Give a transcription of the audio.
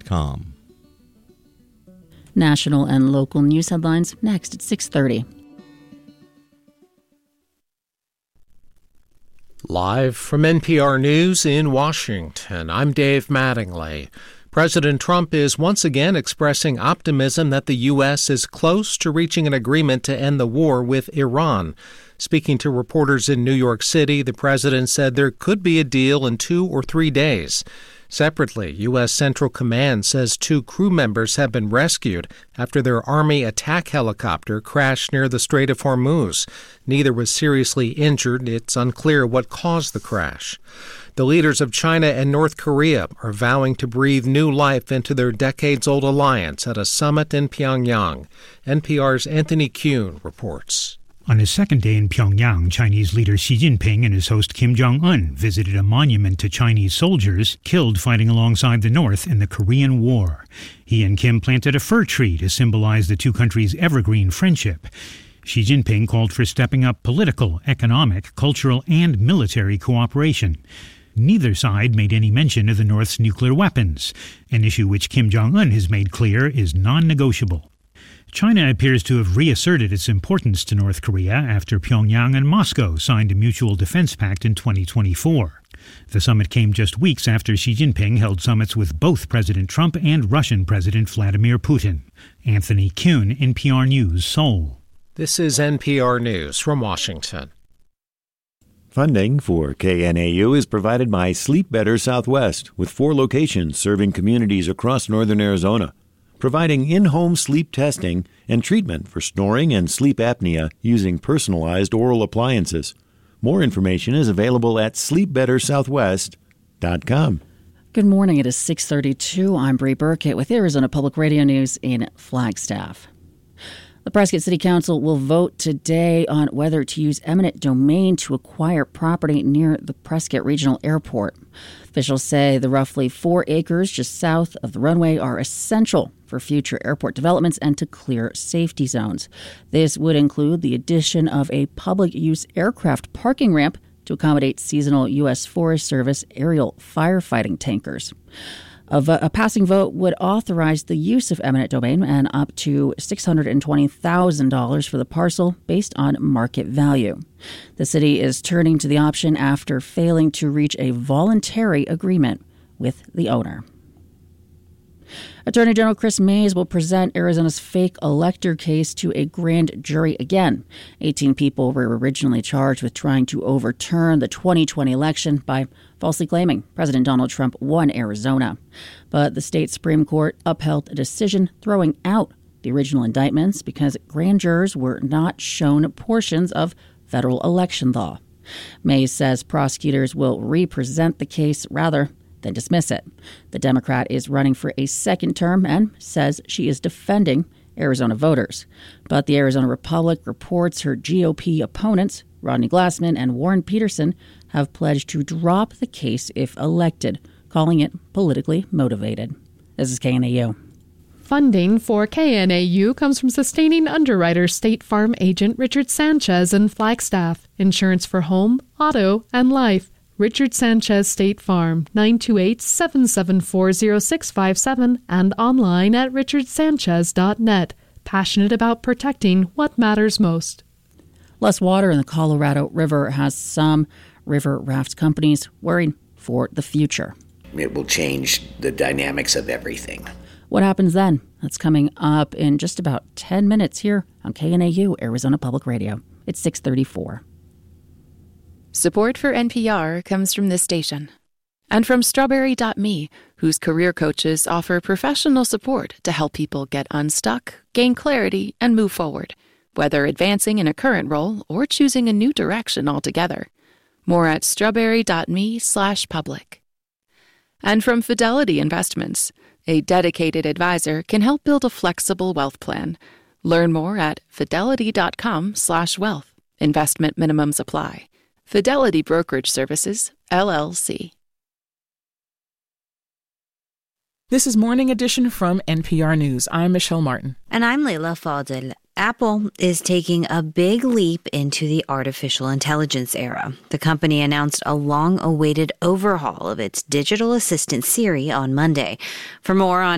NPR.com. National and local news headlines next at 6:30. Live from NPR News in Washington, I'm Dave Mattingly. President Trump is once again expressing optimism that the U.S. is close to reaching an agreement to end the war with Iran. Speaking to reporters in New York City, the president said there could be a deal in 2 or 3 days. Separately, U.S. Central Command says 2 crew members have been rescued after their Army attack helicopter crashed near the Strait of Hormuz. Neither was seriously injured. It's unclear what caused the crash. The leaders of China and North Korea are vowing to breathe new life into their decades-old alliance at a summit in Pyongyang. NPR's Anthony Kuhn reports. On his second day in Pyongyang, Chinese leader Xi Jinping and his host Kim Jong-un visited a monument to Chinese soldiers killed fighting alongside the North in the Korean War. He and Kim planted a fir tree to symbolize the two countries' evergreen friendship. Xi Jinping called for stepping up political, economic, cultural, and military cooperation. Neither side made any mention of the North's nuclear weapons, an issue which Kim Jong-un has made clear is non-negotiable. China appears to have reasserted its importance to North Korea after Pyongyang and Moscow signed a mutual defense pact in 2024. The summit came just weeks after Xi Jinping held summits with both President Trump and Russian President Vladimir Putin. Anthony Kuhn, NPR News, Seoul. This is NPR News from Washington. Funding for KNAU is provided by Sleep Better Southwest, with 4 locations serving communities across northern Arizona, providing in-home sleep testing and treatment for snoring and sleep apnea using personalized oral appliances. More information is available at sleepbettersouthwest.com. Good morning. It is 6:32. I'm Bree Burkett with Arizona Public Radio News in Flagstaff. The Prescott City Council will vote today on whether to use eminent domain to acquire property near the Prescott Regional Airport. Officials say the roughly 4 acres just south of the runway are essential for future airport developments and to clear safety zones. This would include the addition of a public-use aircraft parking ramp to accommodate seasonal U.S. Forest Service aerial firefighting tankers. A passing vote would authorize the use of eminent domain and up to $620,000 for the parcel based on market value. The city is turning to the option after failing to reach a voluntary agreement with the owner. Attorney General Chris Mayes will present Arizona's fake elector case to a grand jury again. 18 people were originally charged with trying to overturn the 2020 election by falsely claiming President Donald Trump won Arizona. But the state Supreme Court upheld a decision throwing out the original indictments because grand jurors were not shown portions of federal election law. Mayes says prosecutors will re-present the case rather than dismiss it. The Democrat is running for a second term and says she is defending Arizona voters. But the Arizona Republic reports her GOP opponents, Rodney Glassman and Warren Peterson, have pledged to drop the case if elected, calling it politically motivated. This is KNAU. Funding for KNAU comes from sustaining underwriter State Farm agent Richard Sanchez in Flagstaff. Insurance for home, auto, and life. Richard Sanchez State Farm, 928-774-0657 and online at richardsanchez.net. Passionate about protecting what matters most. Less water in the Colorado River has some river raft companies worried for the future. It will change the dynamics of everything. What happens then? That's coming up in just about 10 minutes here on KNAU, Arizona Public Radio. It's 6:34. Support for NPR comes from this station and from Strawberry.me, whose career coaches offer professional support to help people get unstuck, gain clarity, and move forward, whether advancing in a current role or choosing a new direction altogether. More at strawberry.me/public. And from Fidelity Investments, a dedicated advisor can help build a flexible wealth plan. Learn more at fidelity.com/wealth. Investment minimums apply. Fidelity Brokerage Services, LLC. This is Morning Edition from NPR News. I'm Michelle Martin. And I'm Leila Fadel. Apple is taking a big leap into the artificial intelligence era. The company announced a long-awaited overhaul of its digital assistant Siri on Monday. For more on